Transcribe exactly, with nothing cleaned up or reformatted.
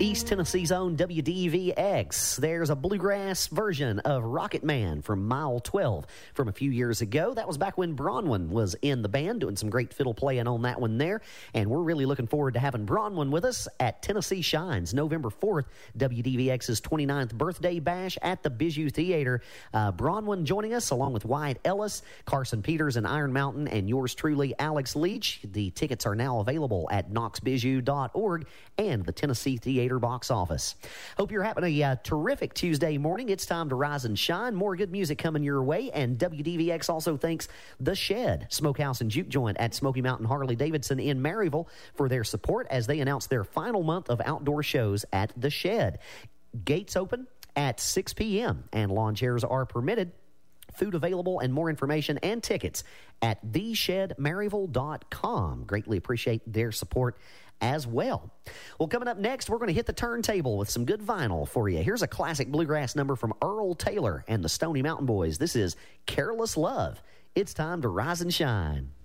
East Tennessee's own W D V X. There's a bluegrass version of Rocket Man from Mile twelve from a few years ago. That was back when Bronwyn was in the band, doing some great fiddle playing on that one there. And we're really looking forward to having Bronwyn with us at Tennessee Shines, November fourth, W D V X's twenty-ninth birthday bash at the Bijou Theater. Uh, Bronwyn joining us along with Wyatt Ellis, Carson Peters, and Iron Mountain, and yours truly, Alex Leach. The tickets are now available at knox bijou dot org and the Tennessee Theater box office. Hope you're having a uh, terrific Tuesday morning. It's time to rise and shine. More good music coming your way, and W D V X also thanks The Shed, Smokehouse and Juke Joint at Smoky Mountain Harley-Davidson in Maryville for their support as they announce their final month of outdoor shows at The Shed. Gates open at six p.m. and lawn chairs are permitted. Food available and more information and tickets at the shed maryville dot com. Greatly appreciate their support as well. Well, coming up next, we're going to hit the turntable with some good vinyl for you. Here's a classic bluegrass number from Earl Taylor and the Stony Mountain Boys. This is Careless Love. It's time to rise and shine.